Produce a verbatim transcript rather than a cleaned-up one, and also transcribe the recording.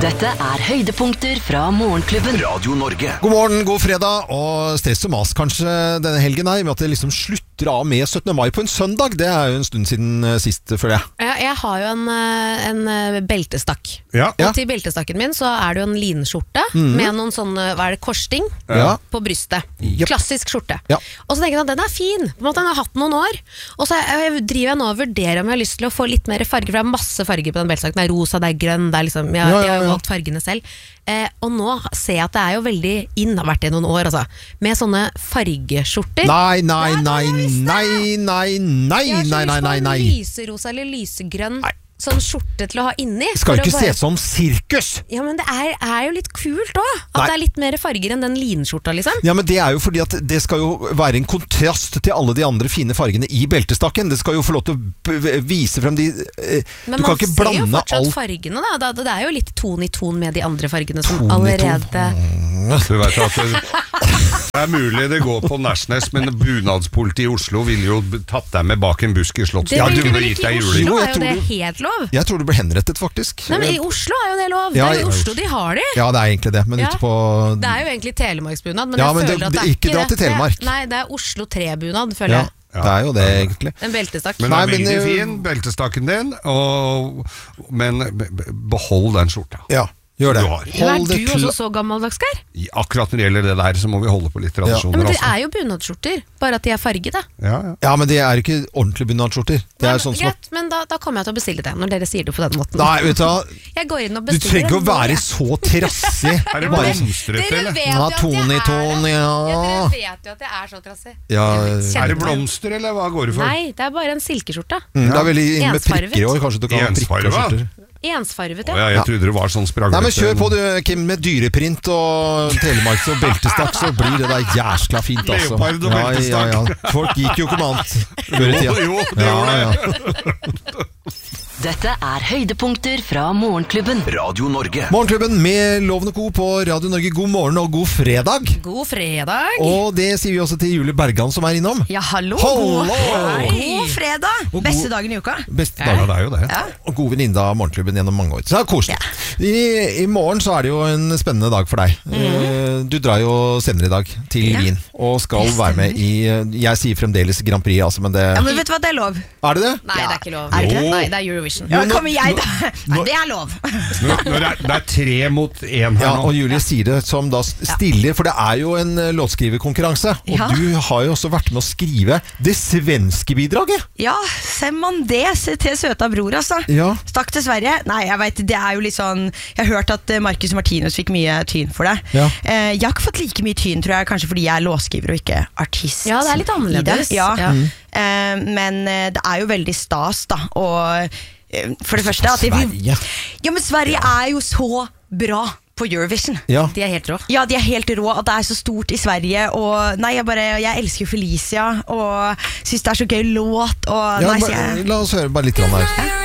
Dette er høydepunkter fra Morgenklubben. Radio Norge. God morgen, god fredag, og stress og mas kanskje denne helgen her, med at det liksom slutter av med syttende mai på en søndag. Det er jo en stund siden sist, føler jeg. Jeg, jeg har jo en, en beltestakk. Ja. Og til beltestakken min så er det jo en linskjorte mm. med noen sånne, hva er det, korsting ja. på brystet. Yep. Klassisk skjorte. Ja. Og så tenker jeg at den er fin, på en måte den har hatt noen år. Og så jeg, driver jeg nå og vurderer om jeg har lyst til å få litt mer farger, for det er masse farger på den beltestakken. Det er rosa, det er grønn, det er liksom, jeg, ja, ja, ja. jeg har valgt fargene selv. Eh, og nå ser jeg at det er jo veldig inn, har vært det noen år altså, med sånne fargeskjorter. Nei, nei, nei, nei, nei, nei, nei, nei, nei, nei, nei. Lyserosa eller lysegrønn nei. Sånn skjorte til å ha inni. Skal jo ikke bare... se som sirkus. Ja, men det er, er jo litt kult også. At nei. Det er litt mer farger enn den linskjorta liksom. Ja, men det er jo fordi at det skal jo være en kontrast til alle de andre fine fargene i beltestakken. Det skal jo få lov til å vise frem de eh, men du kan ikke blande alt. Men man ser jo fortsatt all... fargene da. Det er jo litt ton i ton med de andre fargene som ton allerede Du vet at det, det er mulig det går på Nærsnes, men bunadspolitiet i Oslo ville jo tatt deg med bak en busk i slottet. Det ja, vil du vel ikke i Oslo, jo, er jo det du... helt lov. Jeg tror du ble henrettet faktisk. Nei, men i Oslo er jo det lov. Ja, det er i Oslo de har det. Ja, det er egentlig det, men ja. ute på... Det er jo egentlig Telemarksbunad, men ja, jeg men føler det, at det er ikke dra til Telemark. Det, nei, det er Oslo tre-bunad, føler ja. jeg. Ja. Det er jo det egentlig. En beltestakk. Men det er Nei, men, veldig fin, beltestakken din, og, men behold den skjorta. Ja. Gjør det. Du har. Er du også så gammeldags, Geir? Akkurat når det gjelder det der, så må vi holde på litt tradisjoner. Ja. Men det også. er jo bunadsskjorter, bare at de er fargede. Ja, ja. ja, men det er ikke ordentlig bunadsskjorter. Det Nei, er sånn som... Greit, men da, da kommer jeg til å bestille det, når dere sier det på den måten. Nei, vet du, jeg går inn og du bestiller trenger ikke å være det. så trassig. Er det blomstrete, eller? Ja, Tony, Tony, ja. Ja, dere vet jo at jeg er så trassig. Ja, er det blomster, eller hva går det for? Nei, det er bare en silkeskjorte. Mm, det er veldig inn med Ensfarvet. prikker i år, kanskje du kan ha prikker og skjorter. Ensfarvet, ja. Oh, ja. Jeg trodde det var sånn spraglete. Nei, men kjør på du, Kim, med dyreprint og telemarks og beltestakk, så blir det der jæskla fint, altså. Leopard og beltestakk. Ja, ja, ja. Folk gikk jo ikke med annet før i tida. Jo, det ja, gjorde ja. Dette er høydepunkter fra Morgenklubben. Radio Norge. Morgenklubben med Loven og Co på Radio Norge. God morgen og god fredag. God fredag. Og det sier vi også til Julie Bergan som er innom. Ja, hallo. Hallo. God, god fredag. Og god... Beste dagen i uka. Beste Ja, dagen. det er jo det. Ja. Og god venninne av Morgenklubben gjennom mange år. Så det er koselig. Ja. I, I morgen så er det jo en spennende dag for deg. Mm. Du drar jo senere i dag til Ja. Wien og skal være med i, jeg sier fremdeles Grand Prix, altså, men det... Ja, men vet du hva, det er lov. Er det det? Nei, det er ikke lov. Er det ikke det? Nei, det er Eurovision. Ja, kommer jeg da? Nei, det er lov. Når, når det, er, det er tre mot én her Ja, nå. og Julie sier det som da stiller, for det er jo en uh, låtskriverkonkurranse, og Ja. du har jo også vært med å skrive det svenske bidraget. Ja, ser man det til søta bror, altså. Ja. Stakk til Sverige. Nei, jeg vet, det er jo litt sånn, jeg har hørt at uh, Marcus Martinus fikk mye tyn for det. Ja. Eh, jeg har ikke fått like mye tyn, tror jeg, kanskje fordi jeg er låtskriver og ikke artist. Ja, det er litt annerledes. i det. Ja. Ja. Mm. Eh, men uh, det er jo veldig stas da, og uh, for det første at vi, Sverige. Ja, men Sverige er jo så bra på Eurovision. Ja. De er helt rå. Ja, de er helt rå, at det er så stort i Sverige. Og nei, jeg, bare, jeg elsker jo Felicia, og synes det er så gøy låt. Og, Ja, nei, så bare, jeg, la oss høre bare litt grann her.